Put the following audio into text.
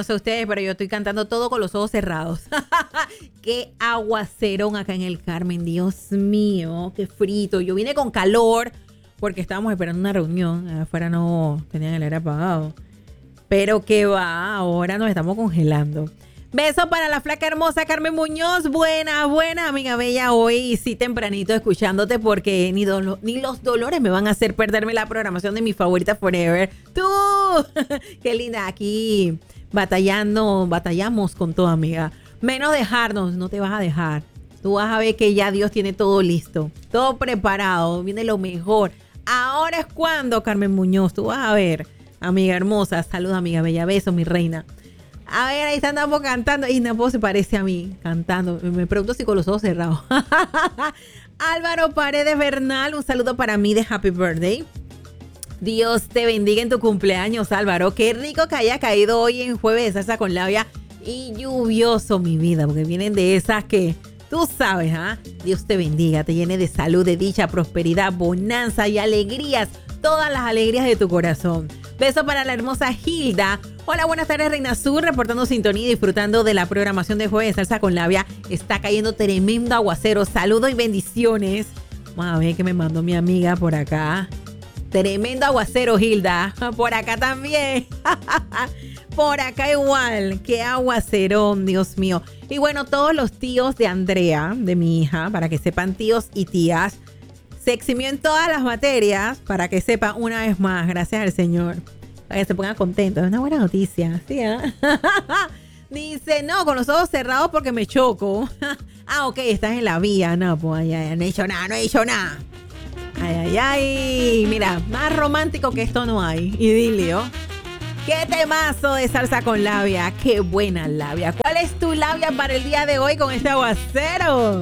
no sé ustedes, pero yo estoy cantando todo con los ojos cerrados. Qué aguacerón acá en el Carmen, Dios mío, qué frito. Yo vine con calor porque estábamos esperando una reunión. Afuera no tenían el aire apagado. Pero qué va, ahora nos estamos congelando. Beso para la flaca hermosa Carmen Muñoz. Buena, amiga bella. Hoy sí tempranito escuchándote porque ni los dolores me van a hacer perderme la programación de mi favorita Forever. ¡Tú! ¡Qué linda! Aquí batallamos con todo, amiga. Menos dejarnos, no te vas a dejar. Tú vas a ver que ya Dios tiene todo listo. Todo preparado. Viene lo mejor. Ahora es cuando, Carmen Muñoz. Tú vas a ver, amiga hermosa. Saluda, amiga bella. Beso, mi reina. A ver, ahí andamos cantando. Y Napo se parece a mí, cantando. Me pregunto si con los ojos cerrados. Álvaro Paredes Bernal, un saludo para mí de Happy Birthday. Dios te bendiga en tu cumpleaños, Álvaro. Qué rico que haya caído hoy en jueves de salsa con labia. Y lluvioso, mi vida, porque vienen de esas que tú sabes, ¿ah? Dios te bendiga, te llene de salud, de dicha, prosperidad, bonanza y alegrías. Todas las alegrías de tu corazón. Beso para la hermosa Hilda. Hola, buenas tardes, Reina Sur, reportando sintonía y disfrutando de la programación de Jueves de Salsa con Labia. Está cayendo tremendo aguacero. Saludos y bendiciones. Vamos a ver qué me mandó mi amiga por acá. Tremendo aguacero, Hilda. Por acá también. Por acá igual. Qué aguacerón, Dios mío. Y bueno, todos los tíos de Andrea, de mi hija, para que sepan, tíos y tías, se eximió en todas las materias, para que sepan una vez más, gracias al Señor. Para que se pongan contentos. Es una buena noticia. ¿Sí, Dice, no, con los ojos cerrados porque me choco. Ok, estás en la vía. No, pues ya, no he hecho nada. Ay. Mira, más romántico que esto no hay. Idilio. ¡Qué temazo de salsa con labia! ¡Qué buena labia! ¿Cuál es tu labia para el día de hoy con este aguacero?